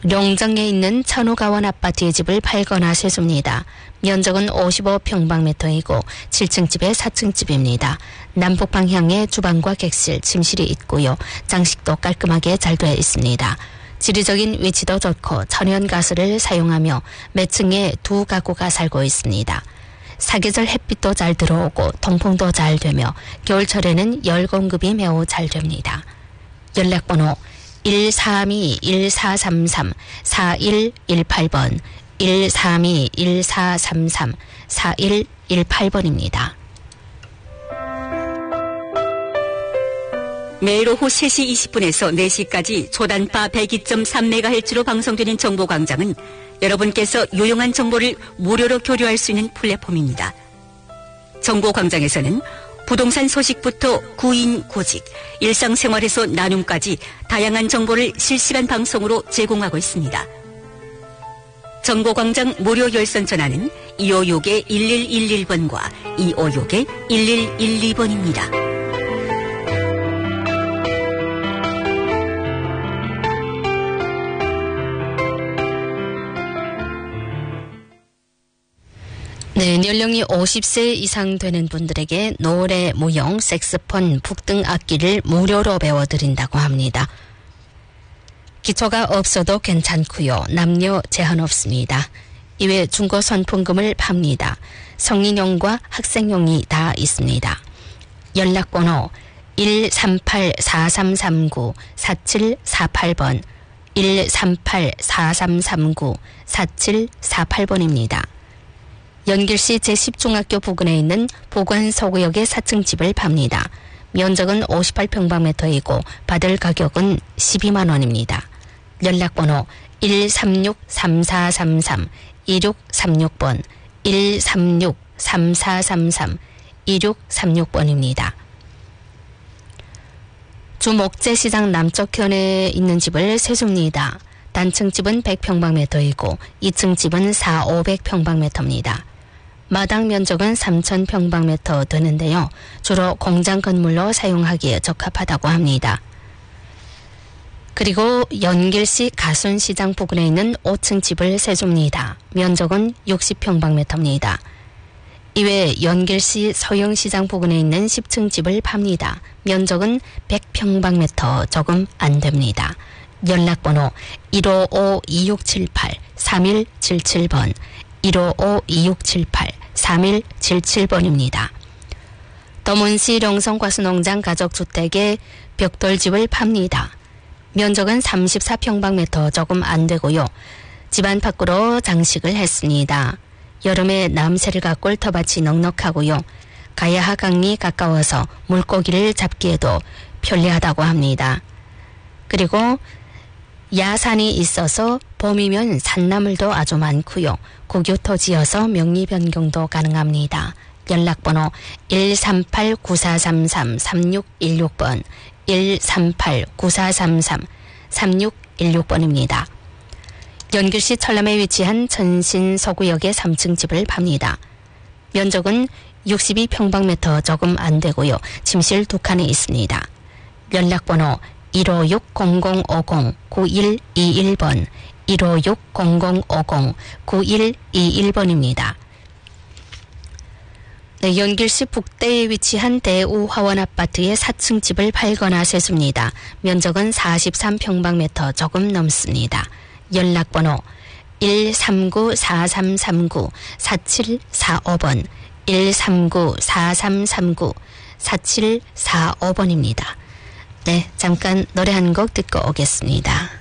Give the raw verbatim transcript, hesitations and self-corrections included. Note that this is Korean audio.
룡정에 있는 천우가원 아파트의 집을 팔거나 세습니다. 면적은 오십오 평방미터이고 칠 층 집에 사 층 집입니다. 남북 방향에 주방과 객실, 침실이 있고요. 장식도 깔끔하게 잘 되어 있습니다. 지리적인 위치도 좋고 천연가스를 사용하며 몇 층에 두 가구가 살고 있습니다. 사계절 햇빛도 잘 들어오고 통풍도 잘 되며 겨울철에는 열 공급이 매우 잘 됩니다. 연락번호 일삼이 일사삼삼 사일일팔 번 일삼이 일사삼삼 사일일팔 번입니다. 매일 오후 세 시 이십 분에서 네 시까지 초단파 백이 점 삼 메가헤르츠로 방송되는 정보광장은 여러분께서 유용한 정보를 무료로 교류할 수 있는 플랫폼입니다. 정보광장에서는 부동산 소식부터 구인, 구직, 일상생활에서 나눔까지 다양한 정보를 실시간 방송으로 제공하고 있습니다. 정보광장 무료 열선 전화는 이오육 일일일일 번과 이오육 일일일이 번입니다. 네, 연령이 오십 세 이상 되는 분들에게 노래, 무용, 색소폰, 북등 악기를 무료로 배워드린다고 합니다. 기초가 없어도 괜찮고요. 남녀 제한 없습니다. 이외 중고 선풍금을 팝니다. 성인용과 학생용이 다 있습니다. 연락번호 일삼팔 사삼삼구 사칠사팔 번 일삼팔 사삼삼구 사칠사팔 번입니다. 연길시 제십 중학교 부근에 있는 보관서구역의 사 층 집을 팝니다. 면적은 오십팔 평방미터이고 받을 가격은 십이만 원입니다. 연락번호 일삼육 삼사삼삼 이육삼육 번 일삼육 삼사삼삼 이육삼육 번입니다. 주목재시장 남쪽현에 있는 집을 세줍니다. 단층 집은 백 평방미터이고 이 층 집은 사, 오백 평방미터입니다. 마당 면적은 삼천 평방미터 되는데요. 주로 공장 건물로 사용하기에 적합하다고 합니다. 그리고 연길시 가순시장 부근에 있는 오 층 집을 세줍니다. 면적은 육십 평방미터입니다. 이외 연길시 서영시장 부근에 있는 십 층 집을 팝니다. 면적은 백 평방미터 조금 안 됩니다. 연락번호 일오오 이육칠팔 삼일칠칠 번 일오오 이육칠팔 삼일칠칠 번입니다. 더문시 령성과수농장 가족주택의 벽돌집을 팝니다. 면적은 삼십사 평방미터 조금 안 되고요. 집안 밖으로 장식을 했습니다. 여름에 남새를 가꿀 텃밭이 넉넉하고요. 가야하 강이 가까워서 물고기를 잡기에도 편리하다고 합니다. 그리고 야산이 있어서 봄이면 산나물도 아주 많고요. 국유토지여서 명리 변경도 가능합니다. 연락번호 일삼팔 구사삼삼 삼육일육 번 일삼팔 구사삼삼 삼육일육 번입니다. 연길시 철남에 위치한 천신서구역의 삼 층 집을 팝니다. 면적은 육십이 평방미터 조금 안 되고요. 침실 두 칸이 있습니다. 연락번호 일오육 공공오공 구일이일 번 일오육 공공오공 구일이일 번입니다. 네, 연길시 북대에 위치한 대우화원 아파트의 사 층 집을 팔거나 세습니다. 면적은 사십삼 평방미터 조금 넘습니다. 연락번호 일삼구 사삼삼구 사칠사오 번 일삼구 사삼삼구 사칠사오 번입니다. 네, 잠깐 노래 한 곡 듣고 오겠습니다.